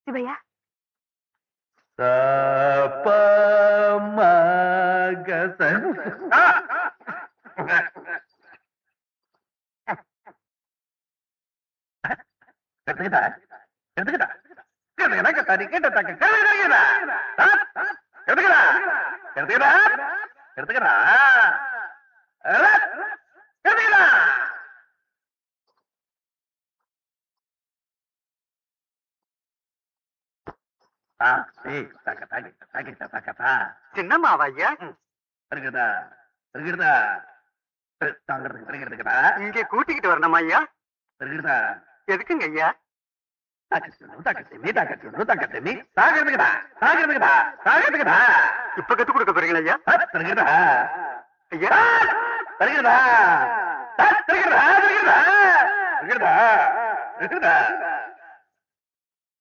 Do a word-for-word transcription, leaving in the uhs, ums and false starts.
சிவையா எடுத்துக்கிட்டா எடுத்துக்கிட்டா எடுத்துக்கிட்டா எடுத்துக்கிட்டா எடுத்துக்கிட்டா எடுத்துக்கிட்டா சின்னம்மாவா ஐயா? இருக்குதா இருக்குதா தாங்கிறதுக்கு இங்கே கூட்டிக்கிட்டு வரணுமா ஐயா? இருக்குதா எதுக்குங்க ஐயா? இப்ப கத்து கொடுக்க போறீங்களா ஐயா? ஐயா தருகிறதா தருகிறதா தருகிறதா தருகிறதா